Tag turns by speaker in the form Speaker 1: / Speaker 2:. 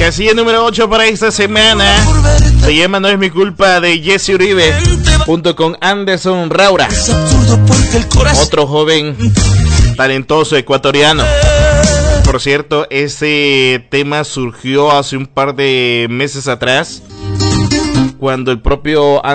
Speaker 1: Casilla número 8 para esta semana se llama No es mi culpa, de Jesse Uribe, junto con Anderson Raura, otro joven talentoso ecuatoriano. Por cierto, este tema surgió hace un par de meses atrás, cuando el propio